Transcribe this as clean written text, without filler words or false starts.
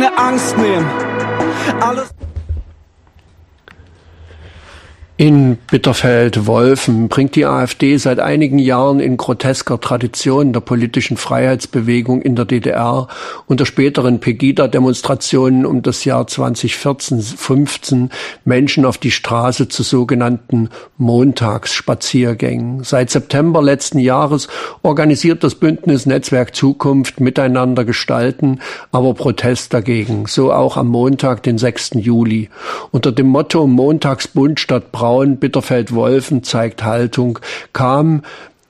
keine Angst nehmen. Alles In Bitterfeld-Wolfen bringt die AfD seit einigen Jahren in grotesker Tradition der politischen Freiheitsbewegung in der DDR und der späteren Pegida-Demonstrationen um das Jahr 2014-15 Menschen auf die Straße zu sogenannten Montagsspaziergängen. Seit September letzten Jahres organisiert das Bündnis Netzwerk Zukunft Miteinander gestalten, aber Protest dagegen. So auch am Montag, den 6. Juli. Unter dem Motto Montagsbund statt Bitterfeld-Wolfen zeigt Haltung, kam